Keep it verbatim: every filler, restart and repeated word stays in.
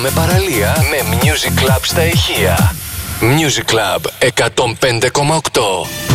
Κάνουμε παραλία με Music Club στα ηχεία. Music Club εκατόν πέντε κόμμα οκτώ.